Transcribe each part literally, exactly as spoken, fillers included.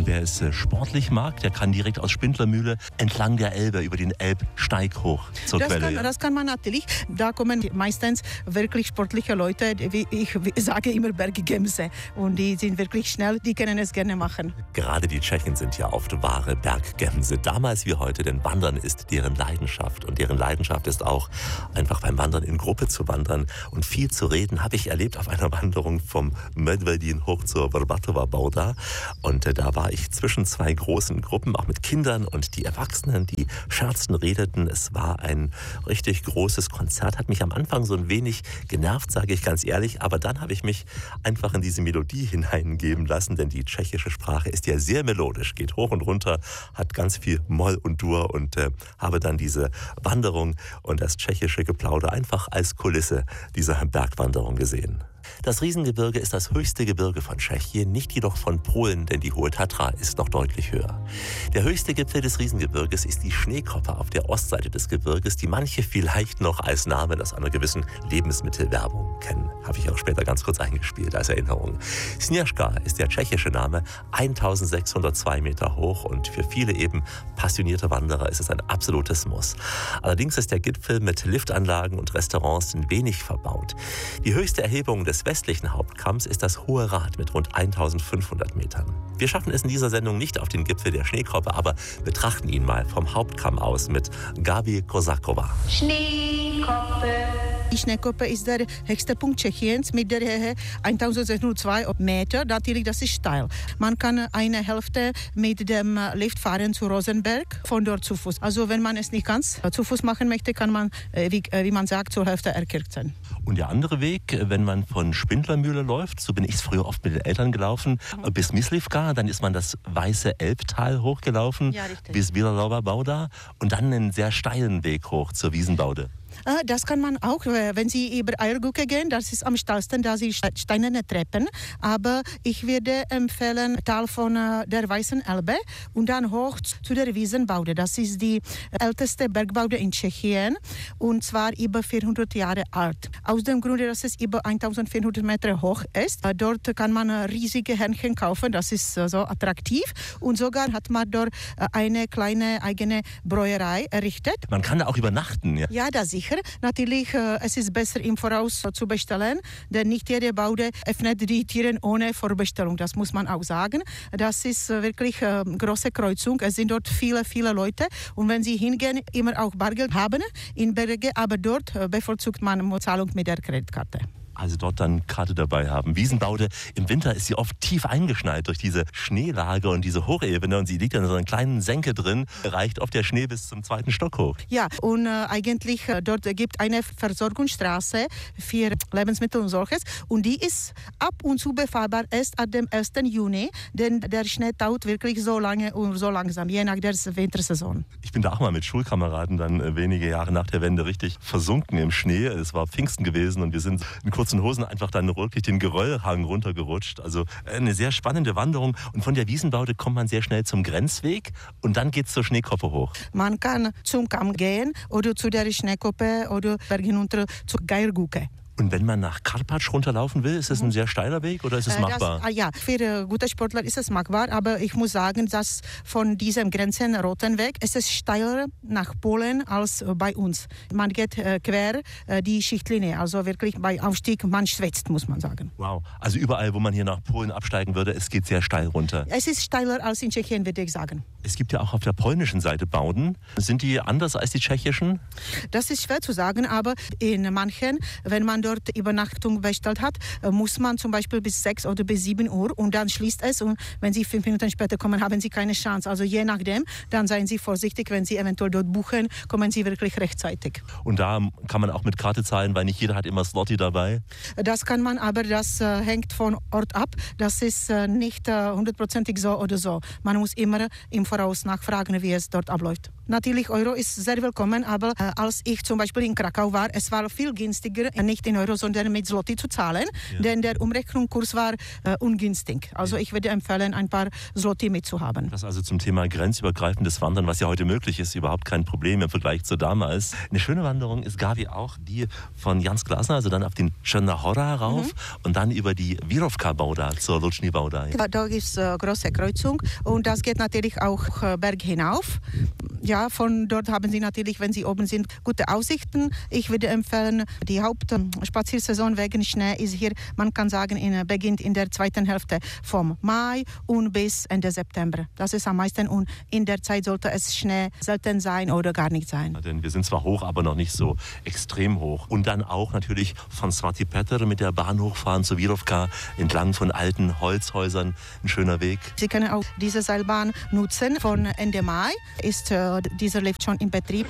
Und wer es äh, sportlich mag, der kann direkt aus Spindlermühle entlang der Elbe über den Elbsteig hoch zur das Quelle. Kann, ja. Das kann man natürlich. Da kommen meistens wirklich sportliche Leute, wie ich sage immer Berggemse. Und die sind wirklich schnell, die können es gerne machen. Gerade die Tschechen sind ja oft wahre Berggemse. Damals wie heute, denn Wandern ist deren Leidenschaft. Und deren Leidenschaft ist auch, einfach beim Wandern in Gruppe zu wandern. Und viel zu reden habe ich erlebt auf einer Wanderung vom Medvedin hoch zur Vrbatova Bauda. Und äh, da war ich zwischen zwei großen Gruppen, auch mit Kindern und die Erwachsenen, die scherzten, redeten. Es war ein richtig großes Konzert. Hat mich am Anfang so ein wenig genervt, sage ich ganz ehrlich. Aber dann habe ich mich einfach in diese Melodie hineingeben lassen, denn die tschechische Sprache ist ja sehr melodisch, geht hoch und runter, hat ganz viel Moll und Dur und äh, habe dann diese Wanderung und das tschechische Geplauder einfach als Kulisse dieser Bergwanderung gesehen. Das Riesengebirge ist das höchste Gebirge von Tschechien, nicht jedoch von Polen, denn die Hohe Tatra ist noch deutlich höher. Der höchste Gipfel des Riesengebirges ist die Schneekoppe auf der Ostseite des Gebirges, die manche vielleicht noch als Namen aus einer gewissen Lebensmittelwerbung kennen. Habe ich auch später ganz kurz eingespielt als Erinnerung. Sněžka ist der tschechische Name, eintausendsechshundertzwei Meter hoch und für viele eben passionierte Wanderer ist es ein absolutes Muss. Allerdings ist der Gipfel mit Liftanlagen und Restaurants ein wenig verbaut. Die höchste Erhebung des westlichen Hauptkamms ist das Hohe Rad mit rund eintausendfünfhundert Metern. Wir schaffen es in dieser Sendung nicht auf den Gipfel der Schneekoppe, aber betrachten ihn mal vom Hauptkamm aus mit Gabi Kosakova. Schneekoppe. Die Schneekoppe ist der höchste Punkt Tschechiens mit der Höhe eintausendsechshundertzwei Meter. Natürlich, das ist steil. Man kann eine Hälfte mit dem Lift fahren zu Rosenberg, von dort zu Fuß. Also wenn man es nicht ganz zu Fuß machen möchte, kann man, wie, wie man sagt, zur Hälfte erkirkt sein. Und der andere Weg, wenn man von Spindlermühle läuft, so bin ich es früher oft mit den Eltern gelaufen, mhm. bis Myslivka, dann ist man das weiße Elbtal hochgelaufen, ja, bis Bielorlowa Bauda und dann einen sehr steilen Weg hoch zur Wiesenbaude. Das kann man auch, wenn Sie über Eiergucke gehen, das ist am steilsten, da sind steinerne Treppen. Aber ich würde empfehlen, Tal von der Weißen Elbe und dann hoch zu der Wiesenbaude. Das ist die älteste Bergbaude in Tschechien und zwar über vierhundert Jahre alt. Aus dem Grunde, dass es über eintausendvierhundert Meter hoch ist. Dort kann man riesige Hähnchen kaufen, das ist so attraktiv. Und sogar hat man dort eine kleine eigene Bräuerei errichtet. Man kann da auch übernachten, ja? Ja, das sicher. Natürlich, äh, es ist besser im Voraus äh, zu bestellen, denn nicht jede Baude öffnet die Türen ohne Vorbestellung. Das muss man auch sagen. Das ist äh, wirklich eine äh, große Kreuzung. Es sind dort viele, viele Leute. Und wenn Sie hingehen, immer auch Bargeld haben in Berge, aber dort äh, bevorzugt man Zahlung mit der Kreditkarte. Also dort dann Karte dabei haben. Wiesenbaude, im Winter ist sie oft tief eingeschneit durch diese Schneelage und diese Hochebene und sie liegt in so einer kleinen Senke drin, reicht oft der Schnee bis zum zweiten Stock hoch. Ja, und äh, eigentlich äh, dort gibt eine Versorgungsstraße für Lebensmittel und solches und die ist ab und zu befahrbar erst ab dem ersten Juni, denn der Schnee taut wirklich so lange und so langsam, je nach der Wintersaison. Ich bin da auch mal mit Schulkameraden dann äh, wenige Jahre nach der Wende richtig versunken im Schnee. Es war Pfingsten gewesen und wir sind in kurzen Hosen einfach dann wirklich den Geröllhang runtergerutscht. Also eine sehr spannende Wanderung. Und von der Wiesenbaude kommt man sehr schnell zum Grenzweg und dann geht es zur Schneekoppe hoch. Man kann zum Kamm gehen oder zu der Schneekoppe oder Berg hinunter zur Geiergucke. Und wenn man nach Karpatsch runterlaufen will, ist es ein sehr steiler Weg oder ist es machbar? Das, ja, für äh, gute Sportler ist es machbar, aber ich muss sagen, dass von diesem Grenzenroten Weg ist es steiler nach Polen als äh, bei uns. Man geht äh, quer äh, die Schichtlinie, also wirklich bei Aufstieg, man schwitzt, muss man sagen. Wow, also überall, wo man hier nach Polen absteigen würde, es geht sehr steil runter. Es ist steiler als in Tschechien, würde ich sagen. Es gibt ja auch auf der polnischen Seite Bauden. Sind die anders als die tschechischen? Das ist schwer zu sagen, aber in manchen, wenn man dort Übernachtung bestellt hat, muss man zum Beispiel bis sechs oder bis sieben Uhr und dann schließt es und wenn Sie fünf Minuten später kommen, haben Sie keine Chance. Also je nachdem, dann seien Sie vorsichtig, wenn Sie eventuell dort buchen, kommen Sie wirklich rechtzeitig. Und da kann man auch mit Karte zahlen, weil nicht jeder hat immer Zloty dabei? Das kann man, aber das äh, hängt von Ort ab. Das ist äh, nicht hundertprozentig äh, so oder so. Man muss immer im Voraus nachfragen, wie es dort abläuft. Natürlich, Euro ist sehr willkommen, aber äh, als ich zum Beispiel in Krakau war, es war viel günstiger, nicht in Euro, sondern mit Zloty zu zahlen, ja. denn der Umrechnungskurs war äh, ungünstig. Also ich würde empfehlen, ein paar Zloty mitzuhaben. Das also zum Thema grenzübergreifendes Wandern, was ja heute möglich ist, überhaupt kein Problem im Vergleich zu damals. Eine schöne Wanderung ist, Gabi, auch die von Jans Glasner, also dann auf den Černá Hora rauf mhm. und dann über die Vírovka-Bauda zur Lučný-Bauda. Da, da ist eine äh, große Kreuzung und das geht natürlich auch äh, Berg hinauf. Ja, von dort haben Sie natürlich, wenn Sie oben sind, gute Aussichten. Ich würde empfehlen, die Hauptspaziersaison wegen Schnee ist hier, man kann sagen, in, beginnt in der zweiten Hälfte vom Mai und bis Ende September. Das ist am meisten und in der Zeit sollte es Schnee selten sein oder gar nicht sein. Ja, denn wir sind zwar hoch, aber noch nicht so extrem hoch. Und dann auch natürlich von Svatý Petr mit der Bahn hochfahren zur Vírovka entlang von alten Holzhäusern. Ein schöner Weg. Sie können auch diese Seilbahn nutzen. Von Ende Mai ist äh, dieser Lift schon in Betrieb.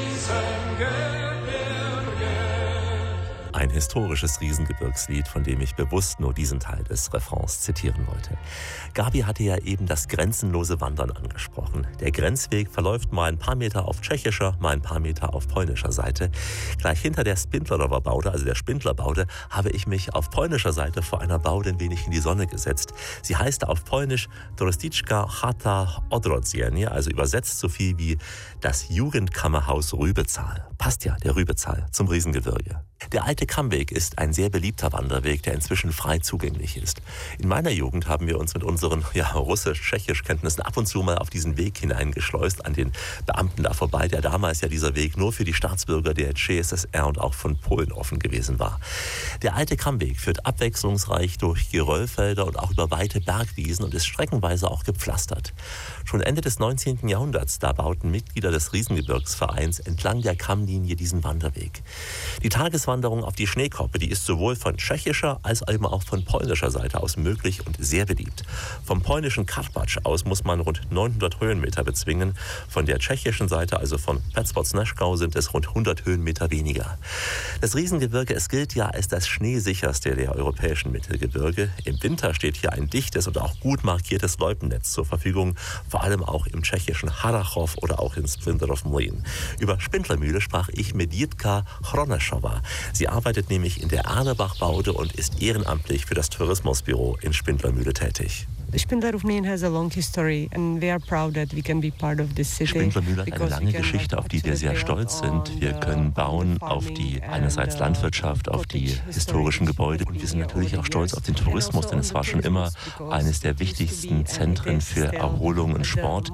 Ein historisches Riesengebirgslied, von dem ich bewusst nur diesen Teil des Refrains zitieren wollte. Gabi hatte ja eben das grenzenlose Wandern angesprochen. Der Grenzweg verläuft mal ein paar Meter auf tschechischer, mal ein paar Meter auf polnischer Seite. Gleich hinter der Spindlerowa Baude, also der Spindlerbaude, habe ich mich auf polnischer Seite vor einer Baude ein wenig in die Sonne gesetzt. Sie heißt auf Polnisch Turystyczna Chata Odrodzenie, also übersetzt so viel wie das Jugendkammerhaus Rübezahl. Passt ja, der Rübezahl zum Riesengebirge. Der alte Kammweg ist ein sehr beliebter Wanderweg, der inzwischen frei zugänglich ist. In meiner Jugend haben wir uns mit unseren ja, Russisch-Tschechisch-Kenntnissen ab und zu mal auf diesen Weg hineingeschleust, an den Beamten da vorbei, der damals ja dieser Weg nur für die Staatsbürger der C S S R und auch von Polen offen gewesen war. Der alte Kammweg führt abwechslungsreich durch Geröllfelder und auch über weite Bergwiesen und ist streckenweise auch gepflastert. Schon Ende des neunzehnten Jahrhunderts, da bauten Mitglieder des Riesengebirgsvereins entlang der Kammlinie diesen Wanderweg. Die Tageswanderung auf die Schneekoppe, die ist sowohl von tschechischer als eben auch von polnischer Seite aus möglich und sehr beliebt. Vom polnischen Karpacz aus muss man rund neunhundert Höhenmeter bezwingen. Von der tschechischen Seite, also von Pecpotsneškau, sind es rund hundert Höhenmeter weniger. Das Riesengebirge, es gilt ja als das schneesicherste der europäischen Mittelgebirge. Im Winter steht hier ein dichtes und auch gut markiertes Loipennetz zur Verfügung, vor allem auch im tschechischen Harrachov oder auch in Spindlerov Mlyn. Über Spindlermühle sprach ich mit Jitka Chroneschowa. Sie arbeitet nämlich in der Erlebach-Baude und ist ehrenamtlich für das Tourismusbüro in Spindlermühle tätig. Spindlermühle has a long history and we are proud that we can be part of this city. Spindlermühle hat eine lange Geschichte, auf die wir sehr stolz sind. Wir können bauen auf die einerseits Landwirtschaft, auf die historischen Gebäude und wir sind natürlich auch stolz auf den Tourismus, denn es war schon immer eines der wichtigsten Zentren für Erholung und Sport.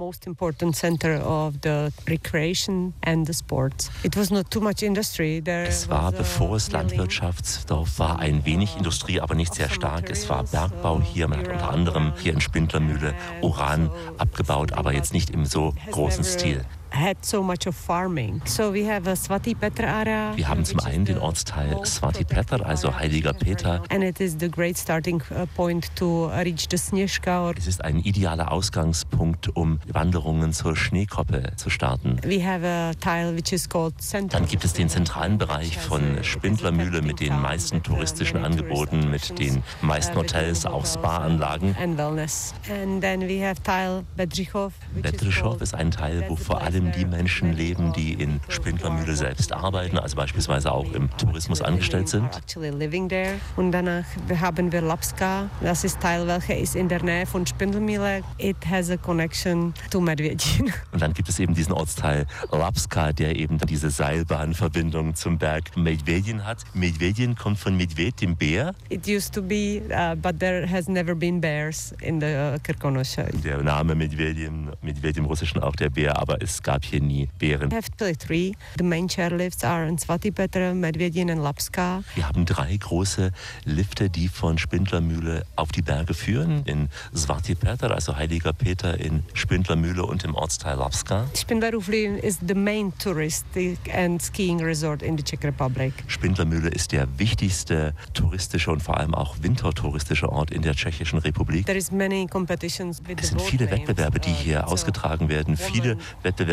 Es war, bevor es Landwirtschaftsdorf war, ein wenig Industrie, aber nicht sehr stark. Es war Bergbau hier, man hat unter anderem hier in Spindlermühle Uran abgebaut, aber jetzt nicht im so großen Stil. Had so much of farming. So we have a Svatý Petr area. Wir haben zum einen den Ortsteil Svatý Petr, also Heiliger Peter. And it is the great starting point to reach the Sněžka. Es ist ein idealer Ausgangspunkt, um Wanderungen zur Schneekoppe zu starten. We have a tile which is called Center. Dann gibt es den zentralen Bereich von Spindlermühle mit den meisten touristischen Angeboten, mit den meisten Hotels, auch Spa-Anlagen. And wellness. And then we have tile Bedřichov. Bedřichov ist ein Teil, wo vor allem die Menschen leben, die in Spindlermühle selbst arbeiten, also beispielsweise auch im Tourismus angestellt sind. Und danach haben wir Lapska, das ist Teil, welcher ist in der Nähe von Spindlermühle. It has a connection to Medvědin. Und dann gibt es eben diesen Ortsteil Lapska, der eben diese Seilbahnverbindung zum Berg Medvědin hat. Medvědin kommt von Medvěd, dem Bär. It used to be, uh, but there has never been bears in the uh, Krkonoše. Der Name Medvědin, Medvěd im Russischen auch der Bär, aber es gab hier nie Bären. We have three. The main chairlifts are in Svatý Petr, Medvědin and Lapska. Wir haben drei große Lifte, die von Spindlermühle auf die Berge führen. In Svatý Petr, also Heiliger Peter, in Spindlermühle und im Ortsteil Lapska. Spindlermühle is the main touristic and skiing resort in the Czech Republic. Spindlermühle ist der wichtigste touristische und vor allem auch wintertouristische Ort in der Tschechischen Republik. There is many competitions with es sind viele Wettbewerbe, die hier ausgetragen werden. Viele Wettbewerbe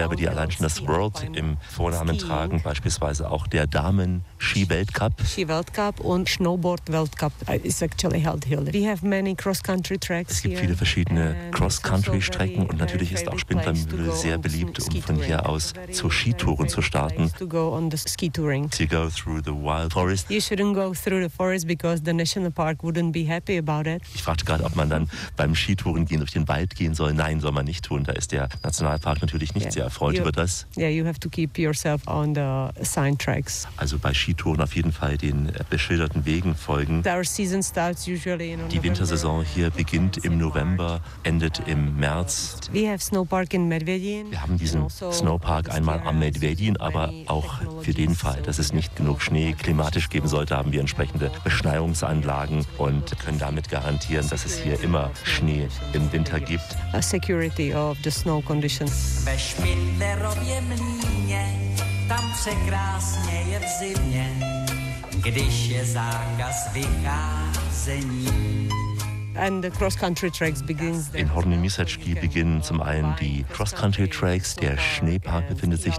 Wettbewerbe, die allein schon das World im Vornamen tragen, beispielsweise auch der Damen-Ski-Weltcup. Ski-Weltcup und Snowboard-Weltcup is actually held here. We have many cross-country tracks. Es gibt viele verschiedene Cross-Country-Strecken und natürlich ist auch Spindlermühle sehr beliebt, um von hier aus zu Skitouren zu starten. To go on the ski touring. To go through the wild forest. You shouldn't go through the forest because the national park wouldn't be happy about it. Ich fragte gerade, ob man dann beim Skitouren gehen durch den Wald gehen soll. Nein, soll man nicht tun. Da ist der Nationalpark natürlich nicht yeah. sehr erfreut you, über das. Yeah, you have to keep yourself on the assigned tracks. Also bei Skitouren auf jeden Fall den beschilderten Wegen folgen. Our season starts usually in Die Wintersaison hier beginnt im November, endet im März. We have Snowpark in Medvedin. Wir haben diesen Snowpark einmal am Medvedin, aber auch für den Fall, dass es nicht genug Schnee klimatisch geben sollte, haben wir entsprechende Beschneiungsanlagen und können damit garantieren, dass es hier immer Schnee im Winter gibt. A security of the snow conditions. Ve Špindlerově mlýně, tam překrásně je v zimě, když je zákaz vycházení. And the cross-country tracks begins In Horní Městečky beginnen zum einen die Cross-Country Tracks. Der Schneepark befindet sich